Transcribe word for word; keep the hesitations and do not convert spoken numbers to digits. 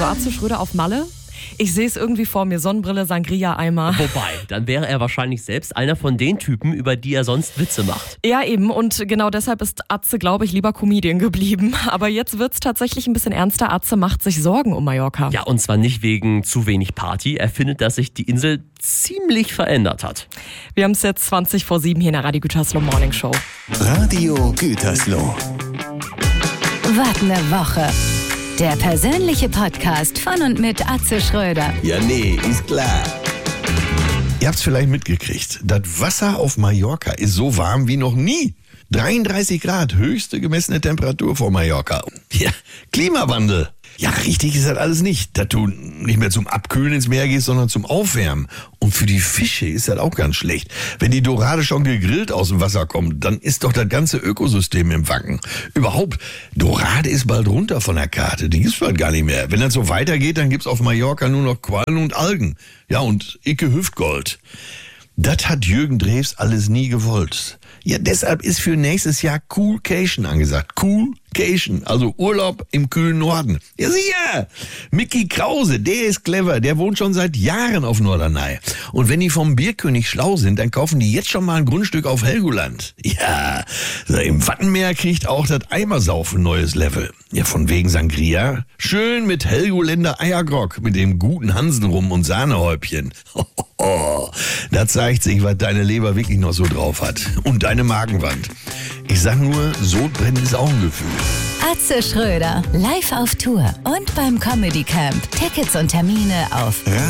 Also Atze Schröder auf Malle. Ich sehe es irgendwie vor mir, Sonnenbrille, Sangria-Eimer. Wobei, dann wäre er wahrscheinlich selbst einer von den Typen, über die er sonst Witze macht. Ja, eben. Und genau deshalb ist Atze, glaube ich, lieber Comedian geblieben. Aber jetzt wird's tatsächlich ein bisschen ernster. Atze macht sich Sorgen um Mallorca. Ja, und zwar nicht wegen zu wenig Party. Er findet, dass sich die Insel ziemlich verändert hat. Wir haben es jetzt zwanzig vor sieben hier in der Radio Gütersloh Morning Show. Radio Gütersloh. Wart eine Woche. Der persönliche Podcast von und mit Atze Schröder. Ja, nee, ist klar. Ihr habt's vielleicht mitgekriegt. Das Wasser auf Mallorca ist so warm wie noch nie. dreiunddreißig Grad, höchste gemessene Temperatur vor Mallorca. Ja, Klimawandel. Ja, richtig ist das alles nicht, dass du nicht mehr zum Abkühlen ins Meer gehst, sondern zum Aufwärmen. Und für die Fische ist das auch ganz schlecht. Wenn die Dorade schon gegrillt aus dem Wasser kommt, dann ist doch das ganze Ökosystem im Wanken. Überhaupt, Dorade ist bald runter von der Karte. Die gibt's bald gar nicht mehr. Wenn das so weitergeht, dann gibt's auf Mallorca nur noch Quallen und Algen. Ja, und Icke Hüftgold. Das hat Jürgen Drews alles nie gewollt. Ja, deshalb ist für nächstes Jahr Coolcation angesagt. Coolcation, also Urlaub im kühlen Norden. Ja, sicher! Micky Krause, der ist clever, der wohnt schon seit Jahren auf Norderney. Und wenn die vom Bierkönig schlau sind, dann kaufen die jetzt schon mal ein Grundstück auf Helgoland. Ja, so im Wattenmeer kriegt auch das Eimersaufen neues Level. Ja, von wegen Sangria. Schön mit Helgoländer Eiergrog, mit dem guten Hansenrum und Sahnehäubchen. Oh, da zeigt sich, was deine Leber wirklich noch so drauf hat. Und deine Magenwand. Ich sag nur, Sodbrennen ist auch ein Gefühl. Atze Schröder, live auf Tour und beim Comedy Camp. Tickets und Termine auf